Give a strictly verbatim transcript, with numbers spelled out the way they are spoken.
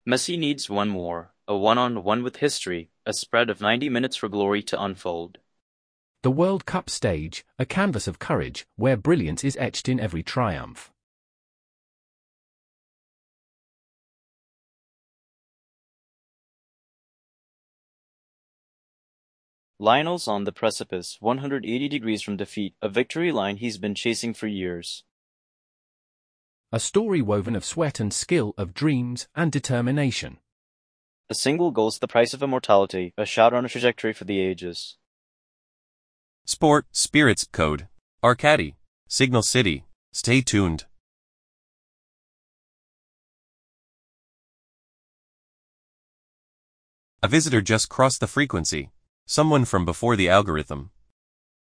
Messi needs one more, a one-on-one with history, a spread of ninety minutes for glory to unfold. The World Cup stage, a canvas of courage, where brilliance is etched in every triumph. Lionel's on the precipice, one hundred eighty degrees from defeat, a victory line he's been chasing for years. A story woven of sweat and skill, of dreams and determination. A single goal's the price of immortality, a shout on a trajectory for the ages. Sport, Spirits, Code, Arcadi, Signal City, stay tuned. A visitor just crossed the frequency. Someone from before the algorithm.